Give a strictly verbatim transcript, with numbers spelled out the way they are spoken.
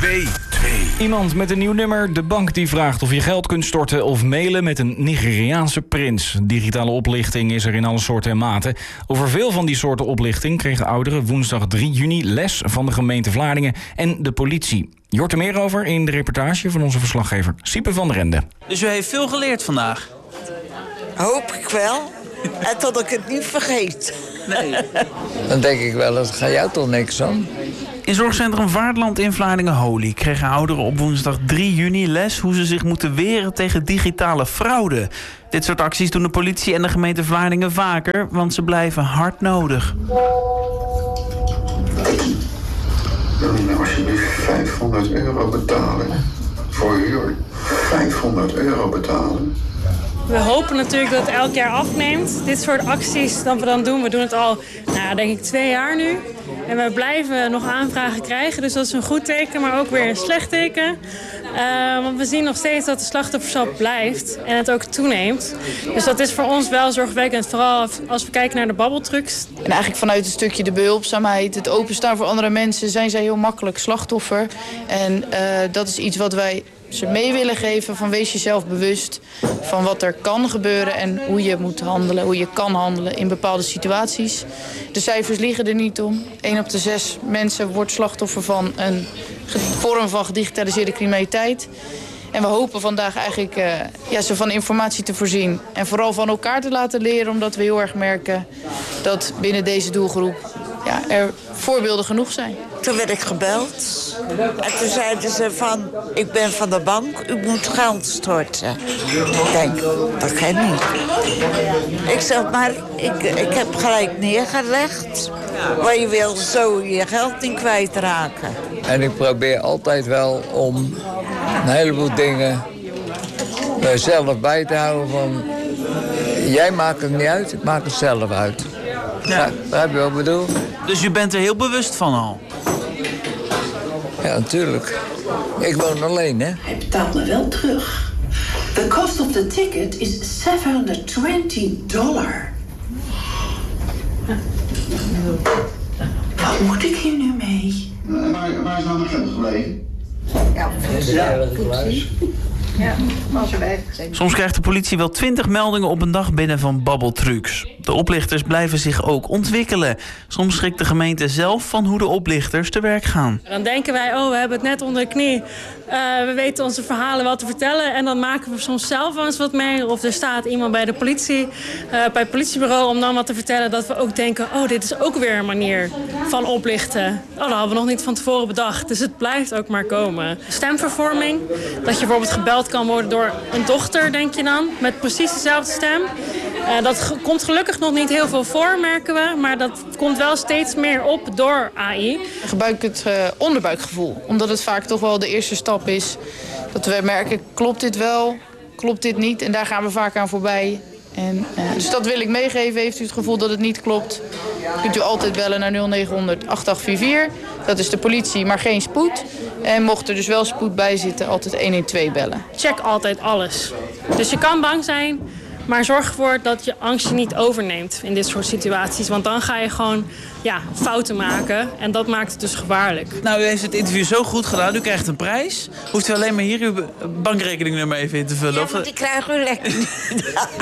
twee twee. Iemand met een nieuw nummer, de bank die vraagt of je geld kunt storten of mailen met een Nigeriaanse prins. Digitale oplichting is er in alle soorten en maten. Over veel van die soorten oplichting kregen ouderen woensdag drie juni les van de gemeente Vlaardingen en de politie. Je hoort er meer over in de reportage van onze verslaggever Siepe van der Ende. Dus u heeft veel geleerd vandaag? Hoop ik wel. En tot ik het niet vergeet. Nee. Dan denk ik wel, dat gaat jou toch niks aan. In zorgcentrum Vaartland in Vlaardingen-Holy kregen ouderen op woensdag drie juni les hoe ze zich moeten weren tegen digitale fraude. Dit soort acties doen de politie en de gemeente Vlaardingen vaker, want ze blijven hard nodig. Wil je nou alsjeblieft vijfhonderd euro betalen? Voor uur vijfhonderd euro betalen? We hopen natuurlijk dat het elk jaar afneemt. Dit soort acties dat we dan doen, we doen het al, nou, denk ik, twee jaar nu. En we blijven nog aanvragen krijgen, dus dat is een goed teken, maar ook weer een slecht teken. Uh, want we zien nog steeds dat de slachtofferschap blijft en het ook toeneemt. Dus dat is voor ons wel zorgwekkend, vooral als we kijken naar de babbeltrucs. En eigenlijk vanuit een stukje de behulpzaamheid, het openstaan voor andere mensen, zijn zij heel makkelijk slachtoffer. En uh, dat is iets wat wij ze mee willen geven van wees jezelf bewust van wat er kan gebeuren en hoe je moet handelen, hoe je kan handelen in bepaalde situaties. De cijfers liegen er niet om. Eén op de zes mensen wordt slachtoffer van een vorm van gedigitaliseerde criminaliteit. En we hopen vandaag eigenlijk uh, ja, ze van informatie te voorzien en vooral van elkaar te laten leren, omdat we heel erg merken dat binnen deze doelgroep ja, er voorbeelden genoeg zijn. Toen werd ik gebeld en toen zeiden ze van, ik ben van de bank, u moet geld storten. Ik denk, dat kan niet. Ik zeg, maar ik, ik heb gelijk neergelegd, maar je wil zo je geld niet kwijtraken. En ik probeer altijd wel om een heleboel dingen er zelf bij te houden van, jij maakt het niet uit, ik maak het zelf uit. Ja, dat heb je wel bedoeld. Dus u bent er heel bewust van al? Ja, natuurlijk. Ik woon alleen, hè. Hij betaalt me wel terug. The cost of the ticket is zevenhonderdtwintig dollar. Wat moet ik hier nu mee? Uh, waar, waar is nou mijn geld gebleven? Ja, Ja, als erbij. Soms krijgt de politie wel twintig meldingen op een dag binnen van babbeltrucs. De oplichters blijven zich ook ontwikkelen. Soms schrikt de gemeente zelf van hoe de oplichters te werk gaan. Dan denken wij, oh, we hebben het net onder de knie. Uh, we weten onze verhalen wel te vertellen. En dan maken we soms zelf wel eens wat mee. Of er staat iemand bij de politie, uh, bij het politiebureau om dan wat te vertellen. Dat we ook denken, oh, dit is ook weer een manier van oplichten. Oh, dat hadden we nog niet van tevoren bedacht. Dus het blijft ook maar komen. Stemvervorming, dat je bijvoorbeeld gebeld kan worden door een dochter, denk je dan, met precies dezelfde stem. Uh, dat ge- komt gelukkig nog niet heel veel voor, merken we. Maar dat komt wel steeds meer op door A I. We gebruiken het uh, onderbuikgevoel, omdat het vaak toch wel de eerste stap is. Dat we merken, klopt dit wel, klopt dit niet? En daar gaan we vaak aan voorbij. En, uh, dus dat wil ik meegeven. Heeft u het gevoel dat het niet klopt, kunt u altijd bellen naar nul negenhonderd acht acht vier vier. Dat is de politie, maar geen spoed. En mocht er dus wel spoed bij zitten, altijd een een twee bellen. Check altijd alles. Dus je kan bang zijn, maar zorg ervoor dat je angst je niet overneemt in dit soort situaties. Want dan ga je gewoon ja, fouten maken en dat maakt het dus gevaarlijk. Nou, u heeft het interview zo goed gedaan. U krijgt een prijs. Hoeft u alleen maar hier uw bankrekeningnummer even in te vullen? Ja, want die krijgen u lekker niet.